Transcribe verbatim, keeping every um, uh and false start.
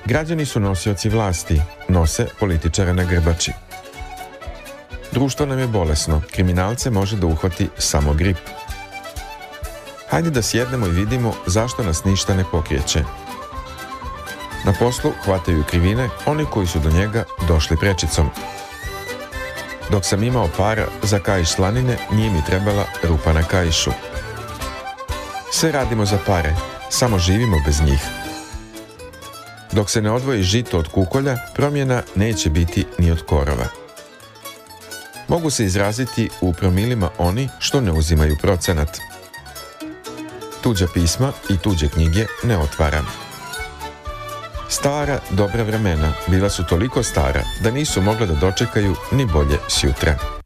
Građani su nosioci vlasti, nose političara na grbači. Društvo nam je bolesno, kriminalce može da uhvati samo grip. Hajde da sjednemo i vidimo zašto nas ništa ne pokreće. Na poslu hvataju krivine oni koji su do njega došli prečicom. Dok sam imao para za kaiš slanine, nije mi trebala rupa na kaišu. Sve radimo za pare, samo živimo bez njih. Dok se ne odvoji žito od kukolja, promjena neće biti ni od korova. Mogu se izraziti u promilima oni što ne uzimaju procenat. Tuđa pisma i tuđe knjige ne otvaram. Stara, dobra vremena bila su toliko stara da nisu mogla da dočekaju ni bolje sjutra.